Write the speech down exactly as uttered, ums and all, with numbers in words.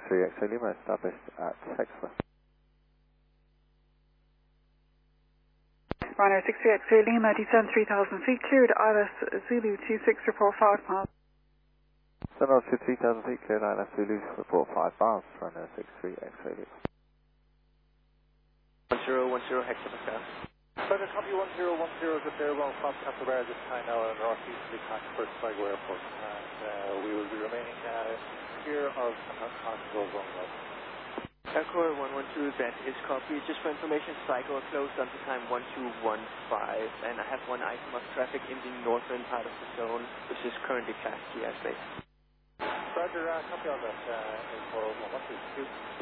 three X Lima established at Hexler. Runner six three X Lima, descend three thousand feet, cleared I L S Zulu two six, report five miles. Send out to three thousand feet, cleared I L S Zulu, report five miles, runner six three X Lima. one zero one zero Hexler Pascal. Further copy one zero one zero, good there, well, from Canterbury this time now at northeasterly track towards Sligo Airport. And uh, we will be remaining uh, clear of control zone level. Aircore one one two, that is copy. Just for information, Sligo are closed until time one two one five, and I have one item of traffic in the northern part of the zone, which is currently Class G airspace. Roger, uh, copy on that, uh, for one two two.